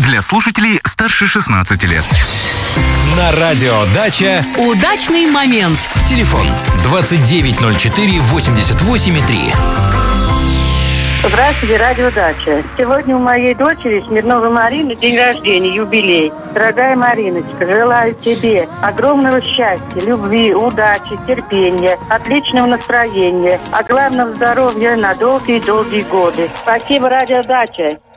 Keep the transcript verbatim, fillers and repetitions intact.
Для слушателей старше шестнадцати лет. На радио «Дача» удачный момент. Телефон двадцать девять ноль четыре восемьдесят восемь три. Здравствуйте, радио «Дача». Сегодня у моей дочери Смирновой Марины день рождения, юбилей. Дорогая Мариночка, желаю тебе огромного счастья, любви, удачи, терпения, отличного настроения, а главное здоровья на долгие-долгие годы. Спасибо, радио «Дача».